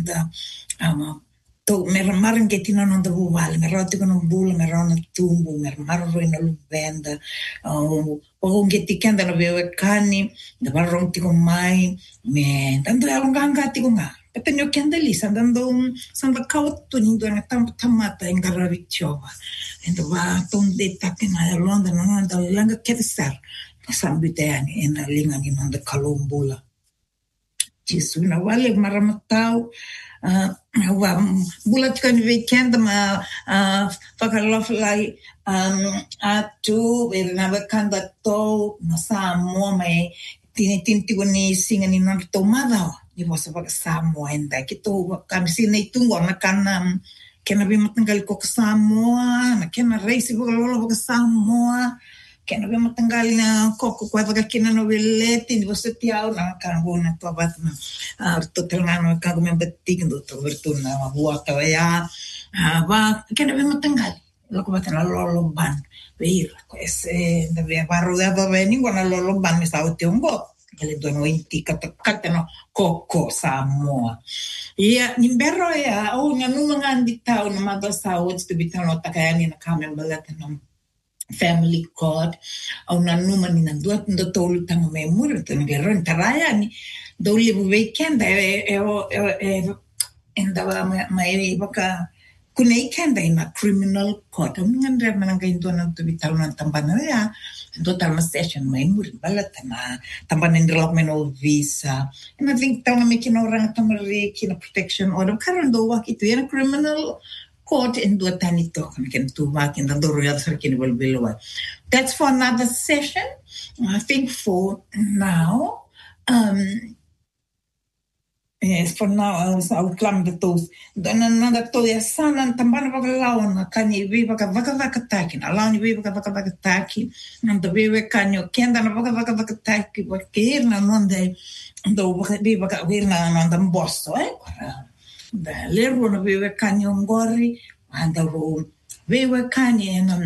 da to meramaran ke tina non da buval merati kono bula merona tumbu mermaro ina luvenda o ngeti kenda no bewe kani da barong tiko mai me tanto alonganga tiko nga petenyo kenda lisa dando samba kautu nindo na tamata ingaravi chova endo va tonde takena londa non da langa kedesar sambiteani ena linga ni non da kalombula Jesu na wale maramatau wa bulat kan weekend ma fakaloflai atu na wakanda to na samo mai tinti ni singa ni non tomada ni vosa pa samo enda kito kamsi nei tungo na kana kena bi matanggal ko samo na kena reisi ko lo samo kena be matanggal na koko kwa kina no veleti ni você tiao na kangona to batna total na kago me batik do to vertuna ma vuota ya va kena be matanggal lo ko batna lo ban veir ese deve barrodeado veni con lo ban mi stavo tembo che le dono inti katano koko samoa ia nimberro ya o na nunga anditao na madosa o to bitano takayani na kamen balatano family court au na numa ni nandua ndo tolu tanga me muru to ngero ntaraya ni do live weekend endava mai baka kunei kenda ina criminal court ngandre mananga indona to bitalo na tambana ya ndo tama session mai muru balatana tambana ndrelok meno visa and I think tanga me kino orang tamari kino protection order karando waki to yana criminal court in dua tani to kan tu makin dan do royal sarkin below. That's for another session. I think for now yes for now I'll climb the toes dan another to ya sana tambana bagalawan kani we baka taki na lawan we baka taki and the we kanyo kenda na baka taki bakir na monde do we baka wir na dan bosso da lero no vive kanyo ngori anda ro vive kanye na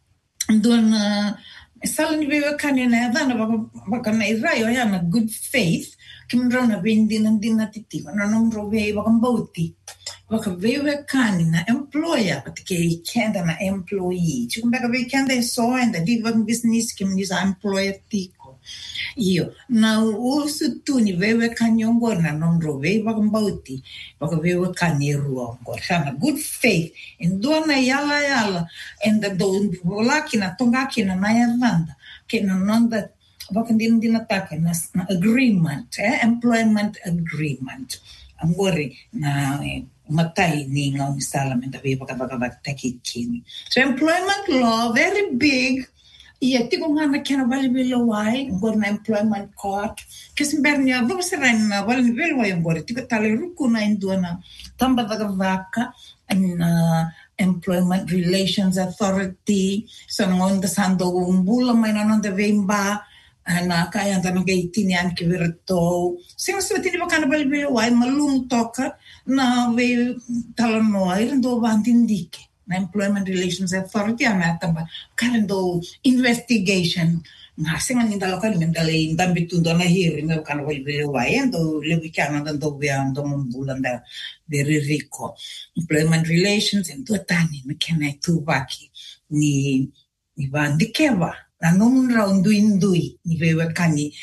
ndona salani vive kanye na dana baka na irayo ya na good faith kimro na bindi nandina titi na nomro ve baka mbauti baka vive kanye na employer patike kenda na employee chumbaka ve kenda so and the diva business kim is employer tiko io na usu tu ni vewe kanyongo na nomro ve baka mbauti baka vewe kanye ruo ngor good faith and dona yala and the don volaki na tongaki na yavanda ke na nonda baka ndina taka na agreement employment agreement angori na matai ni ngau misala menda ve baka takikini so employment law very big. Ia tiko ngana kena vale bilo wai ngor na employment court kesimbernia vamos serana vale bilo wai ngor tiko tale ruku na indona tamba daga vaka na employment relations authority so ngonda sando umbula mai na nonda vemba na kaya ndana gaitini an kiverto sino tini bakana vale bilo wai malum toka na ve talano ai ndo vandindike na employment relations authority anatamba karendo investigation na singa ninda lokal mendale ndambitu ndona hiri me kana vile waendo lebikana ndo viando mbulanda very rico employment relations and totani mekena tubaki ni vandikeva na nomra ndui ni vewe kani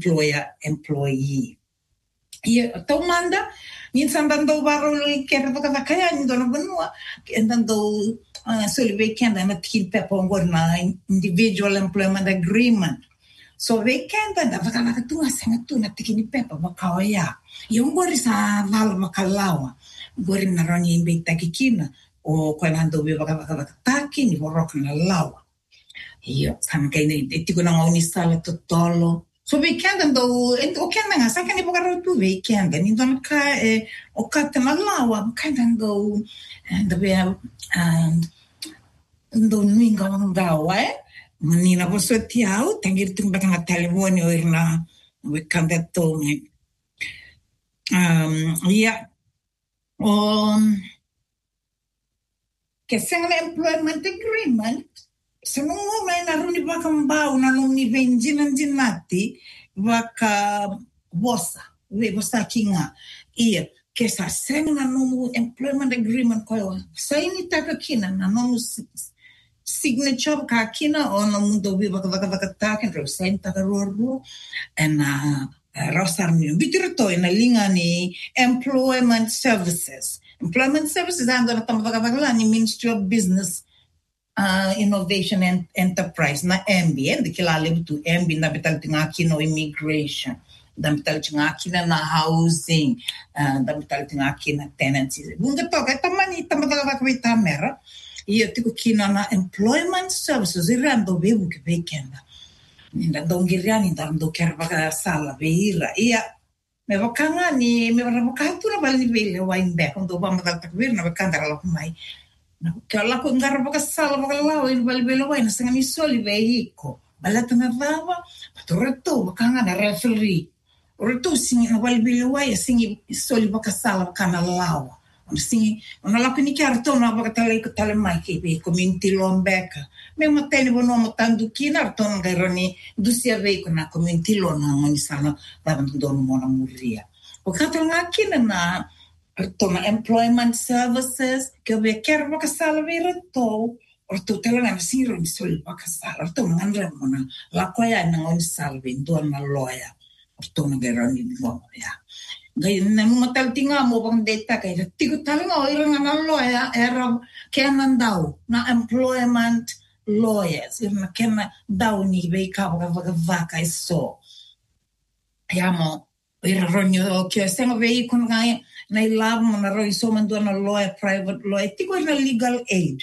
employee ia tomanda ninsandando barolo kera baka kaya ndona banua endando solve kenda na tin pepo ngorna individual employment agreement so we kenda da baka tu asenga tu na tikini pepo baka ya yongori sa val makalawa gori na roni imbita kikina o kwanando we baka taki ni borok na lawa io samkaine etiko na ngoni sala totolo so weekend ando okenda nga saka ni bogaro tu weekend ni don ka o katana lawa kanda ando and we and ndo ninga ngawa ni na boso tiao tangir tung baka telefoni o irna weekend to yeah che senga employment agreement se non mai na runi baka mbau na nuni venjinati baka bosa we bosa kinga ia ke sa seng na nomu employment agreement ko sa ini taka kina na nomu signature ka kina o nomu do viva ka taken ro sen taka ro and rosar mi bitirto ina linga ni employment services ando na tamba ni Ministry of Business Innovation and Enterprise na MB and kilale to MB na bital tinga kino immigration da bital tinga kina na housing da bital tinga kina tenancy bunga to ka tamani tamba mera ia tiko kina na employment services irando bebu ke bekenda ninda dongiriani dando kerva sala veira ia me vakanga ni me vakatu na bali vele wine back ndo vamos dar takbir na vakanda la mai na kala ko ngarra baka sala baka lao in bali vele wine senga ni soli veiko balata na vava patoreto vakanga na referee oreto singi na bali vele wine singi soli baka sala baka na lao singi ona la kini karto na baka tale mai ke be community lombeka me mateni bono motandu kina ton garoni dusia veiko na community lo na ngoni sala davan don mona muria o katanga kina na tona employment services ke be ker baka sala vira to o to tele na siro ni sol baka sala to ngandre mona la koya na ngoni salve don na loya o tona garoni mo ya ngai na matal tinga mo bang data kay tigo talanga o irang na loya era kenandau na employment lawyers irna kena dau ni be ka vaka so yamo ironyo ke senga be kun ngai na lab mo na roi so mando na lawyer private lawyer tigo na legal aid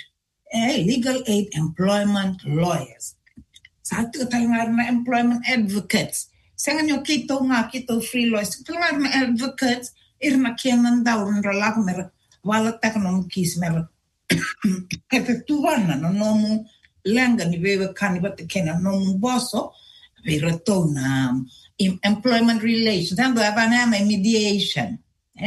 employment lawyers sa tigo talanga na employment advocates senga nyo kito free lawyers talanga na advocates irna kena dau na lab mer wala takno kis mer kete tuwana no nomu lenga ni wewe kani bate kena no boso vero na employment relations ando avana mediation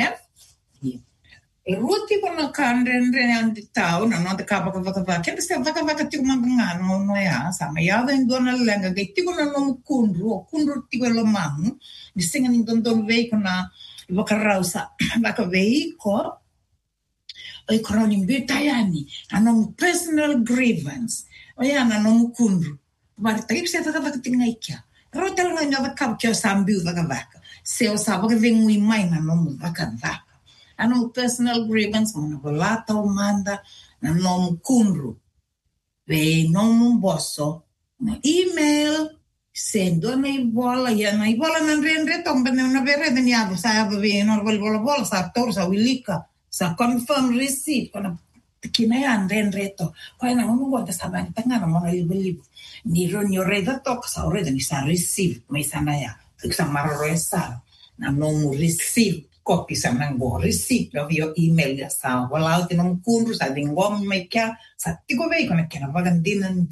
e ruti kono kandre andi tau na no de kapa ka kende se vaka ti manga no ya sama ya vendo na lenga ke ti kono no kundru ti quello mamu mi senga ni don vei kona vaka rausa vaka vei ko o koroni betayani anong personal grievance oya na no kundru var trip se ta vaka tinga ikia rotel nga nya vaka kyo sambiu vaka se o sa vaka vengu mai na no vaka anong personal grievance mo volata o manda na no kundru ve no bosso na email sendo na ibola na rendre tomba na vere de niado sa ve no vola sa tor sa wilika sa confirm receipt kana kina yan reto kwa na uno wata sabani tangana mona libelibu ni ronyo reda tok sa oreda ni sa receive mai sana ya sa marro esa na no mu receive copy sa nango receipt of your email ya sa wala uti no kunru sa dingom mai kya sa tigo vei kona kena vagan din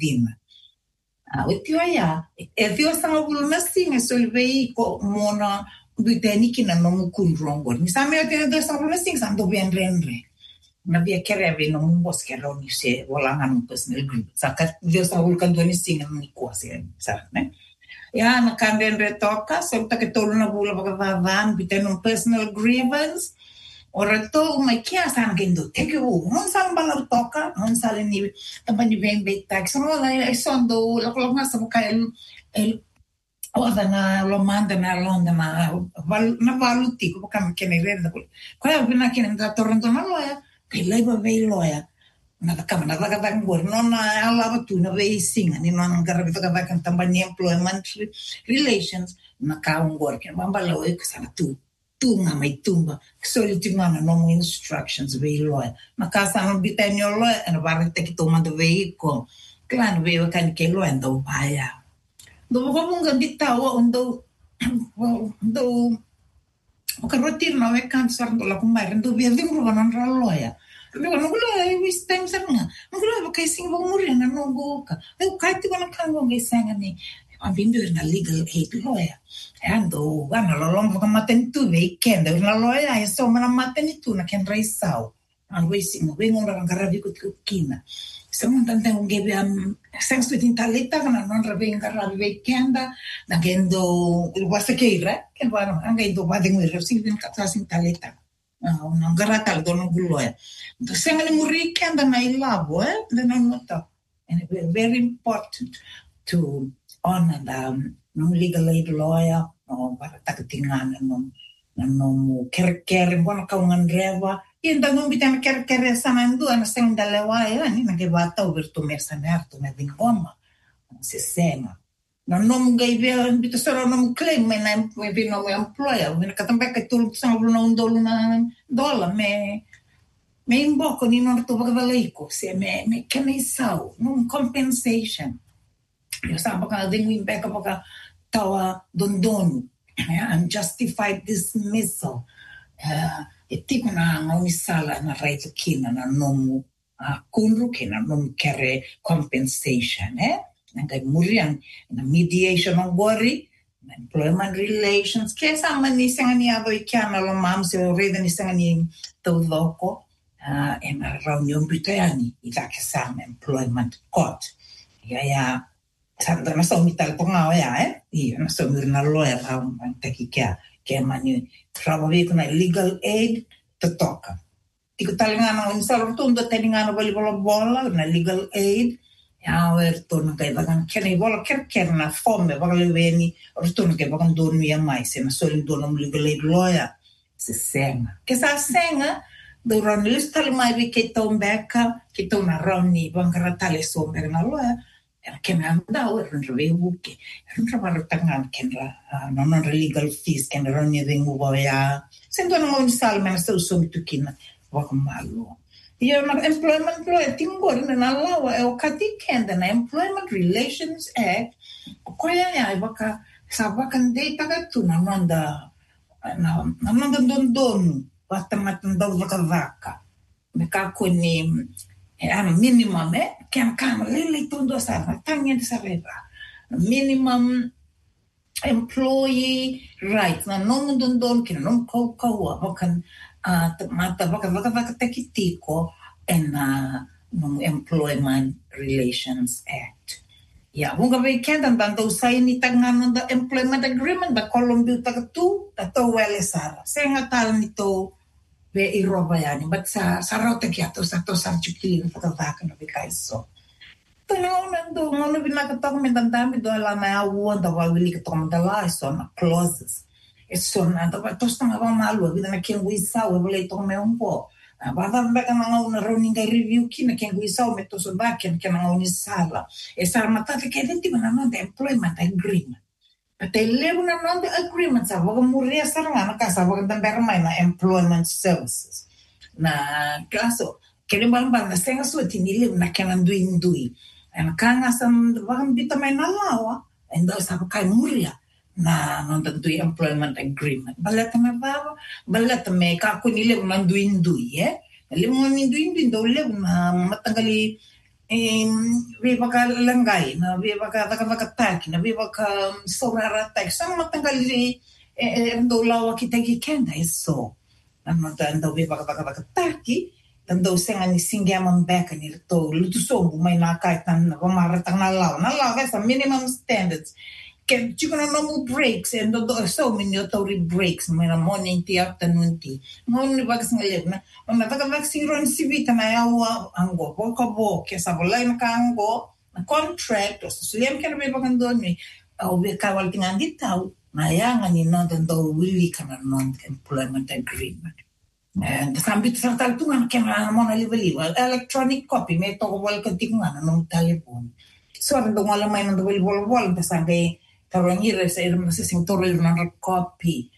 uti ya vio sa ngulu na singa solvei ko mona biteni kina no kunru ngor ni sa me ati do sa ngulu na singa sa do bien renre na via kereve no mbos kero ni se wala nganu personal group sa ka vio sa ngulu kan do ni singa ni ko sa ne ya na kanden retoka so ta ke tolu na bula baka van biteno personal grievance ora to mai kia san gendo take you non san bala toka non sale ni tambani ben betak so la sondo la colonna sa el na lo manda na londa na valuti ko kam ke ne renda ko ya bina ke na torrento na loya ke leva vei loya na kama na vaga ngor non ala tu na vei singa ni non garbi vaga kan tambani employment relations na ka ngor ke mamba lo ek sana tu nga mai tumba soli ti mana no instructions vei loya na ka sana bitenyo loya na varete ki tomando vei ko clan vei kan ke lo endo baya do ko bunga bitawa ondo o karotir no e kan sardo la kumare ndo via dimro non loya Luego no gulo wis time sarnga. No gulo ka sing bo muri na no goka. E kaiti kono kango nge sanga ni. Ambindu na legal aid lawyer. Ando gana lo long ko maten tu ve kenda na lawyer e so mana maten tu na ken raisau. An wisi mo vengo na ngaravi ko kina. Someone tante un gebe am sense with intalita kana non ravi ngaravi ve kenda na gendo il wasa keira. Ken vano anga indo badeng we receiving katsa sin talita. una garatal dono guloya. The sengani muri kenda na ilabo, then I'm not up. And it's very important to honor the legal aid lawyer or baratatingan no kerker bona kaungan rewa. Inda no bitan kerker sanandu ana seng dalewaya ni nagebata overto mersanerto me vingoma. Se sema. No gaive bito solo no claim me na no employer. When katambe ka tulog sa no dolo na dola me imboko ni no to bagaleiko se me kenisau no compensation. Yo sa baka dingo imbeka baka tawa dondonu. Unjustified dismissal. Etiko na ngomisala na right kina na nomu kunru kina nomu kere compensation nanga murian na mediation ng gori employment relations kesa man ni sangani ado ikiana lo mam se reda ni sangani todoko na reunion britani ita kesa employment court ya sanda na so mital ponga ya na so mirna lawyer ang takikia ke mani trabavi kuna legal aid to toka tiko talingana on salortundo talingana bola na legal aid ya erto kay bagang kene bola ker na fome bagale veni orto ke bagang donu ya mai se na solin donu legal aid lawyer se senga ke sa senga duran lista mai vi ke tombeka ke tona roni bangara tale so na lawyer kena daw revu ke trabalho tangan kenra non legal fees ken roni dengu boya sendo no sal men so tukina wakamalu yo na employment law tingor na lawa o kati kenda na Employment Relations Act ko ya baka sabakan data ka tu na nanda don batamat ndo vaka meka kuni minimum kan lele tondo sa tangin sa reba minimum employee rights na non don kin non ko bakan mata baka takitiko and Employment Relations Act ya bunga be kendan bando sai ni tangan the employment agreement da Colombia takatu tato wele sara senga tal nito be iroba yani but sa rota kiato sa to sa chukili patavaka no bikaiso Tano nando ngono binakatok me dandami do ala na awonda wawili katok mandala so na clauses eso na to tosta nga ba malu vida na ken wisa we bole to me un po bada mbeka na una running review kina ken wisa me to so baken ken na uni sala e sar matata ke denti na no employment agreement but they live na no agreement sa waga muria sar nga kasa waga damber mai na employment services na kaso kene bamba na senga so tinili na ken ndui and kanga sam wagan bita may nalawa and those have kai muria na nonton tu employment agreement balata me baba balata me ka kunile mandui le mo ndui do le matanggali we baka langai na we baka taki na we baka sorara tak sang matanggali do lawa kitaki kenda iso nonton do we baka taki tando senga ni singaman beka ni to lutu sombu mai na kai tan na marata na law sa minimum standards ke chikona no mo breaks and do so many authority breaks mai na morning ti afternoon ti ngon baka singa na na baka vaccine ron sibita na yawa ango ko ke sa bolay na kango na contract o suliam ke na baka don ni o be kawal tingan ditaw na yang ni no do willi kana non employment agreement and sambit sa taltungan kena mona liva electronic copy me to wal katingan ng telepon so ando wala may nang wal sabi tarangire sa irma sa singtoril ng copy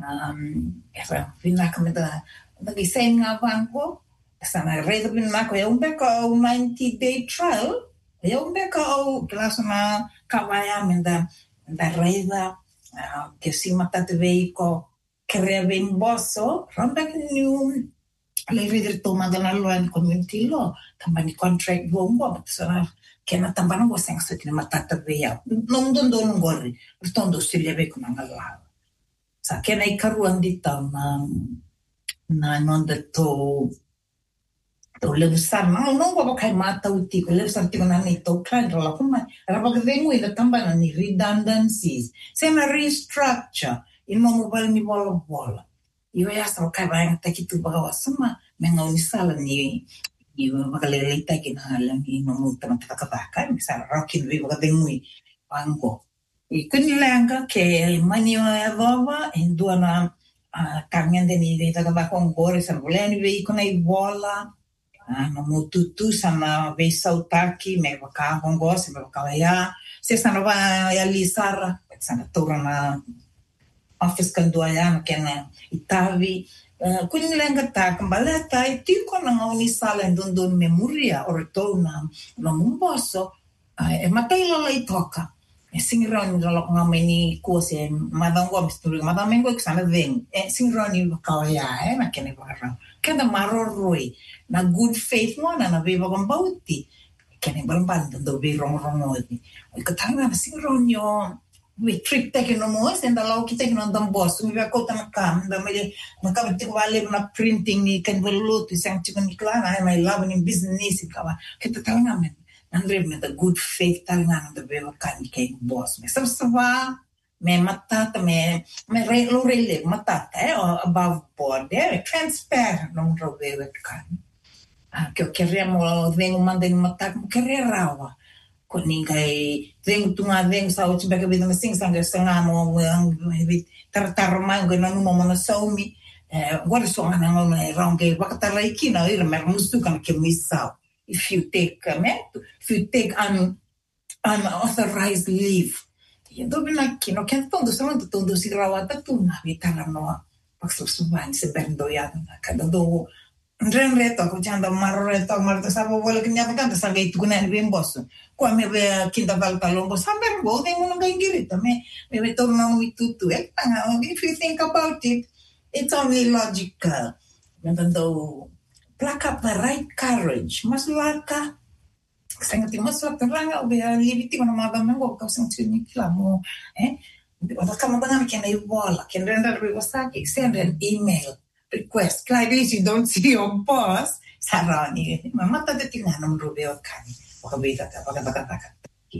esa pinakameda nag-isend nga bangko sana redo pinako yung beka 90-day trial yung beka klaso na kawaya menda reda que si matate veiko crea ben bosso rompe new le vedere toma della law and community law tambani contract bombo sarà che na tambano go senso che matata via non don gorri tondo si leve con una law sa che nei karuan di tam na non detto to le usar non go kai mata uti le usar ti na nei to client la come era perché vengo in tambana ni redundancies se na restructure in mo mobile mi bola Iwa ya sa kai ba nga taki tu baga wasuma menga unisala ni makalele taki na halang ni mamuta matakataka misala rokin vi baga dengui pango. Kunilanga ke maniwa ya baba indua kangen de ni de taga kong gore san voleni vi kuna I bola no mututu sana ve sautaki me baka kong gore se baka ya se sana va ya lisara sana torana office kan dua ya kena itavi kunilanga ta kambala ta tiko na ngoni sala ndon memoria ortona no mumboso e mataila la itoka singiron lo ngameni kuose madango misturi madamengo eksana veng singiron kawaya na kene bara kenda maroroi na good faith mo na viva gambauti kene balban do be rongi ikatanga na singiron yo we trip take no mo senda lo kita no dambos mi va kota na kam da mele makabti wale na printing ni kan veluto sang chikon klana my love in business kawa kita tanga men Andre me the good faith talanga the beva kan ke boss me sabsava me matata me re lo rele matata above board transparent non ro beva kan che queremos vengo mandando matata quererawa con ningai vengo tunga vengo sa o timbeka vida me sing sanga sangamo tratar mango no mo na saumi guarda so ana ngona ronge bakatala ikina ira me mustu kan ke misao if you take unauthorized leave. Yung dobi na kino, kaya tondo sa mga tondo si rawata to na vitala no pagsusuban si bendo yan kada do ren reto ko chanda marreto marto sabo wala kanya pagkanta sa gate ko na ni boss ko me be kinda valta lombo samber go de mo nga ingirita me torna mo itutu if you think about it it's only logical nando pluck up the right courage. Mas laka. Sangat mas laka ranga ubi libiti ko na madamengo ko sang tuni klamo. Wala ka mabangan kena iwala. Can render wasaki send an email request. Like this you don't see your boss. Sarani. Mamata de tinganam rubeo kani. Wakabita ka wakataka.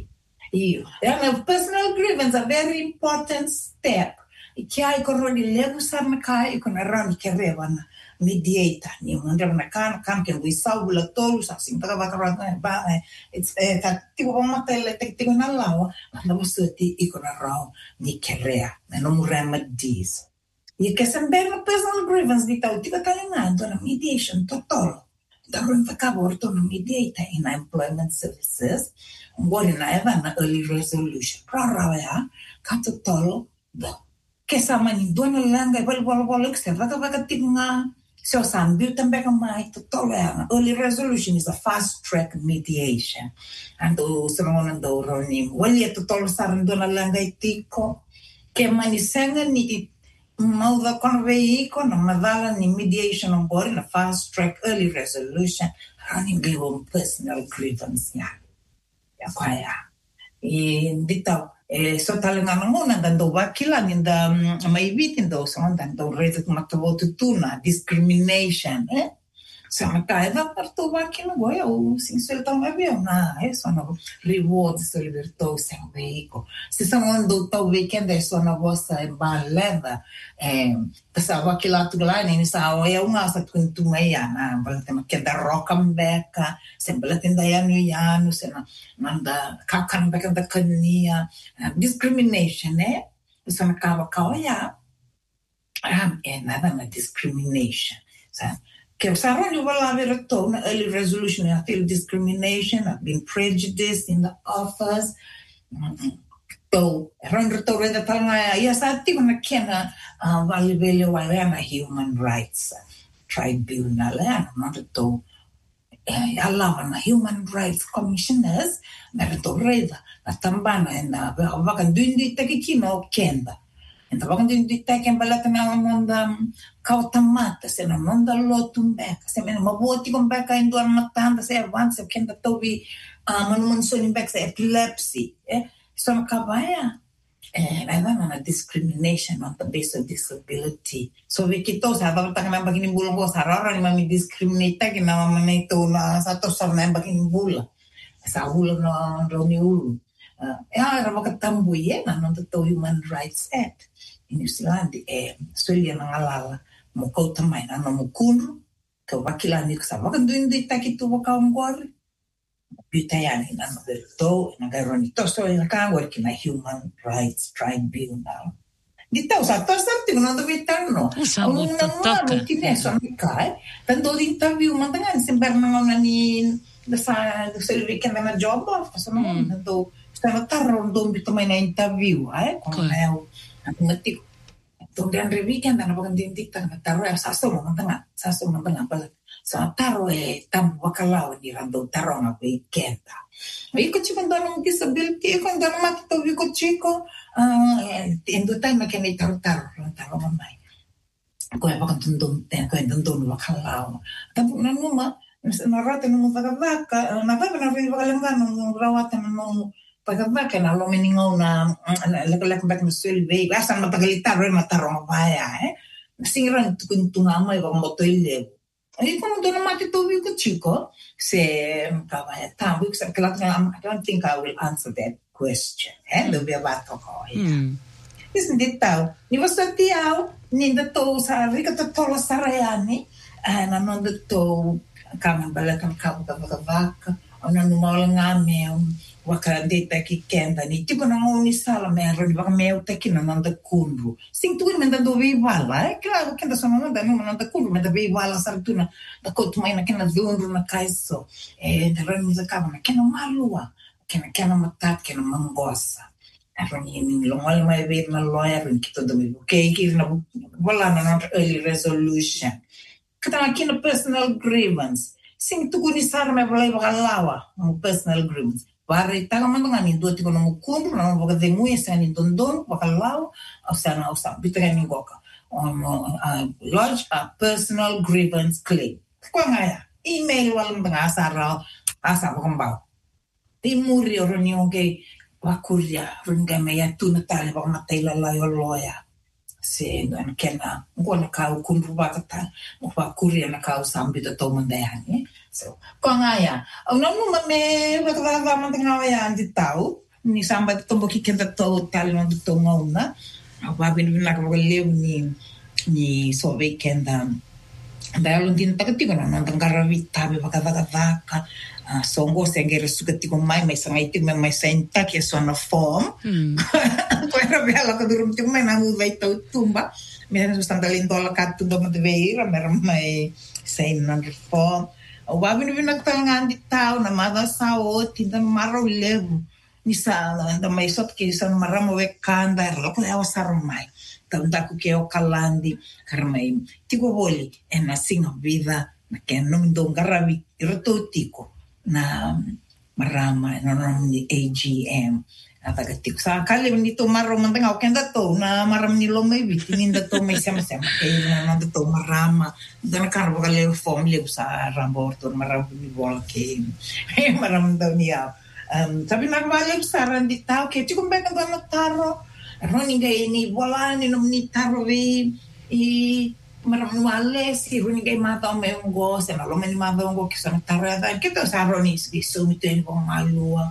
Yeah, personal grievance a very important step. Ikia ikoroni legu sarna kai ikona rani kerewana. Mediator ni mandra na kan ke we saula tolu sa sing taga vakaranga ba it's tipo matele tectico na lawa na musuti ikona raw ni kerea na no murama dis e que sembra personal grievance di tau tipo talingando na mediation total da ron vakaborto no mediator in employment services ngori na eva na early resolution rawa ya katotolo da que sama ni dona langa bol que se vakatinga so some também mais total early resolution is a fast track mediation and o semana do roni wali total sarando na langa itiko que manisenga ni mauda con veículo na madala ni mediation on board in a fast track early resolution running give personal grievance ya kwaya e dito so talangana muna dando wakila ninda maibitin do so dando reto matavo tutuna discrimination so makaida parto wakila goya o sincero também na so no reward so libertou sem veículo se são ando tão weekend so na vossa balada passa wakila tu lá nem sa o uma sa tu meia na balada que da rocambeka sempre tem daí no se na manda kakan beka da kania discrimination so na kawa ya nada na discrimination so que saroni wala vera to na early resolution I feel discrimination I've been prejudiced in the office to render to reda tanga ya sa ti na kena valibele wala na human rights tribunal na to alawa na human rights commissioners na to reda na tambana na vakan duindi takikino kenda Então, quando a gente tem que embalar também uma manda cautamata, se não manda lotumbeca, se não uma boa ticumbeca ainda matando, se avança, que ainda tobi manuman sonimbeca, se epilepsy, isso não acaba I don't know discrimination on the basis of disability. So we kita sa dapat tak nambah ini bulan ko sarara ni mami discriminate tak na mami itu na satu sar nambah ini bulan, sa bulan na roni ulu. Era makatambuye na non to Human Rights Act. In New Zealand, Australia nangalala mo ko tamai na no mo kunru ka wakila ni ka waka duindi taki tu waka ngori bitayani na no to na garoni to so na ka work na Human Rights Tribunal dita usa to something no do bitano no kine so ni kai tanto interview mantangan sembar na ni sa weekend na job so no tanto stava tarro do bitamai na interview kung ayaw nagmatik Tungdan weekend na bagang dindik tang taro saso mantanga pala sa taro tam wakalaw ni rando taro nga weekend ko chiman danong disability ko danong matito ko chiko endo time na kani taro mamay ko bagang tundong wakalaw tapos nanuma narate no tagavaka na bakalangan no rawatan no pagkabaka na luminingaw na lakalakabak na sulway. Asan matagalitar rin matarong mabaya Nasiran tunamay bang motoyle. Ay kung doon na matituwi ko chiko, se kabaya tabi sa kalat nga I don't think I will answer that question. Dobi abato ko. Isn't it tao? Ni basta tiyaw, ninda to sa rika to tolo sarayani, nanon to kamang balakang kabaka, nanumalang nga waka data ki kenda ni tipo na ngoni sala mero di baka meu teki na nanda kunru sing tu menda do vivala claro kenda sono nanda no nanda kunru menda vivala sartuna da kotu mai na kena dunru na kaiso da rani za kama na kena malua kena matat kena mangosa rani ni longal mai ver na lawyer ni kito do mi okay ki na wala na early resolution kata kena personal grievance sing tu ni sala me wala baka lawa personal grievance Pare taga mandanga ni do tiko no kundu na boga de muy sa ni dondon bakalau au sa bitanga ni goka lodge a personal grievance claim ko ngaya email wala mga asa bakambao ti muri oroni oge wakuria runga meya tunatale baka matay lalayo loya se no kena ngona ka kundu bakata wakuria na ka sambi to mandayani So, kung ngaya, ang naman may matataman tingawayan di tao, ni samba dito mo kikita to, tali mo dito mo na, babin na nakapagaliw ni so weekend, dahil din tagati ko na, nandang karawit, tabi baka songo, sengere sugati ko may sangaitig, may senta, kaya so na form, kaya rabela ko durum ting may namuvay tao tumba, may sustandalin dola kato do madveira, meron may say na form, o babin nagtalangan di tao na madasaw tindan maraw lebu ni sa na may sot ki sa maramo kanda ko yawa sarmai tanda ko keo kalandi karmay tigo boli na singa vida na kenom dong garawi irototiko na marama na ni AGM atagatik sa kalim nito maro man tanga kenda to na maram ni lomay bitinin dato may sama-sama kay na dato marama dan karbo kale form lib sa ramborto maram ni volke maram daw niya sabi na balib sa randi tao kay tikum ba kan taro roni gay ni wala ni nom ni taro vi maram wale si roni gay mata o may ungo sa na lomay ni mata ungo kisa taro da kito sa roni so mito ni pong malua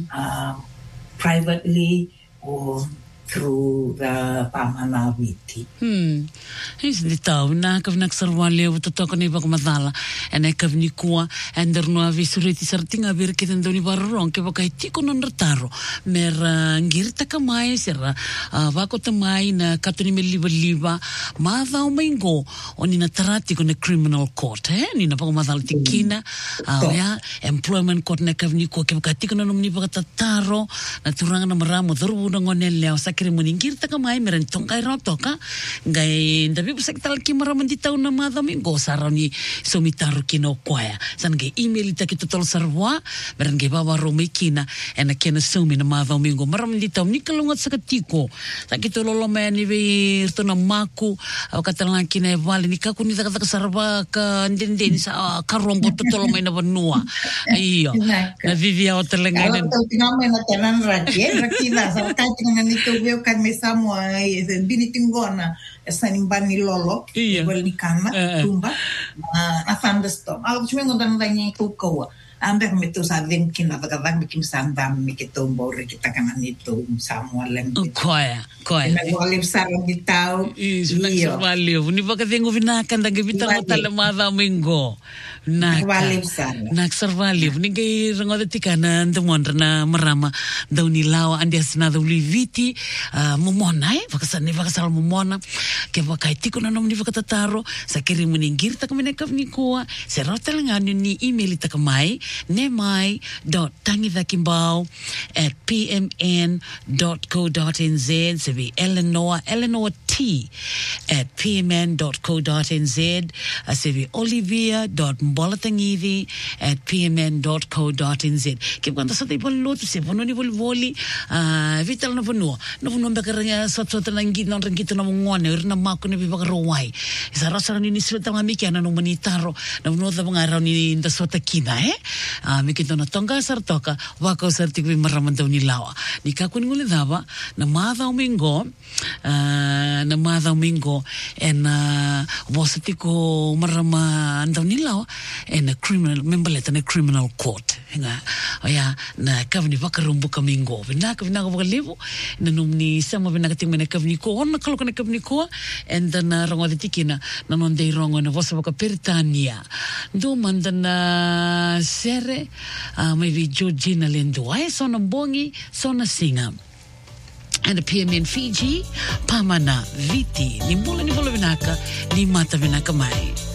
privately or through the pamanawiti. Is the town na kavnak sarwale o totoko ni bakamadala and I kavni kua and there no avisuriti sartinga birkit and doni barong ke bakai tiko non retaro mer ngirta kamai sera vako tamai na katuni meliba mava o maingo oni na tarati ko na criminal court ni na bakamadala tikina ya employment court na kavni kua ke bakai tiko non ni bakatataro na turanga na maramo doru na ngonelle o sakire muningir ta kamai meran tongkai rotoka ngai ndabi busak talki maraman di taon na mga domingo sarani somitaru kino kwaya san ngai email ita kito tol sarwa meran ngai bawa romikina ena kena sumi na mga domingo maraman di taon ni kalungat sa katiko sa kito lolomaya ni virto na maku o katalang kina evali ni kaku ni takataka sarwa ka ndenden sa karombo tutolomay na banua iyo na vivia o talangay na tinamay na tanan rakina sa kahit nga nito kan may samwa binitinggona sa nimban ni lolo wal ni kana tumba a thunderstorm alam mo ngon dan niya kukawa Ambek mitu sa dim kin la vaga bikin sandam mi kita mbore kita kanan itu Samuel lem. Koya. Nagwalip sarang bitaw. Iyo. Ni baka tengo vinakan dagi bitaw mo talamada mingo. Nagwalip sarang. Nagsarvalip. Ni kay rangoda tikanan tumondra na marama daw ni lawa andias na daw liviti momona vakasal momona ke vakaitiko na nomni vakatataro sa kiri muningir ta kami nekap ni kuwa se rotalangan ni email ta kamai nemai.tangivakimbao@pmn.co.nz sebi Eleanor T@pmn.co.nz sebi olivia.mbolatangivi@pmn.co.nz ke kwanta sa tipon lotu se pono ni volvoli vital na pono bekaranya sot-sot langit non rengkito na mongone irna mako ni bibakarowai isa rasa ni silta ngamiki ana no manitaro na no da ngaraw ni nda sota kina mikito na tonga sartoka wako sartik bi maramandaw ni lawa ni kakun ngule daba na madhaw mingo en wasatiko marama andaw ni lawa en a criminal member let na criminal court nga ya na kavni vakarumbu kamingo vinaka vakalivo na numni sama vinakating mena kavni ko on kalo kana kavni ko and then rongo ditikina na nonde rongo na vosa vaka Peritania do mandana sere maybe Georgina Lendo ai sona bongi sona singa and the PMN Fiji pamana viti ni bola vinaka ni mata vinaka mai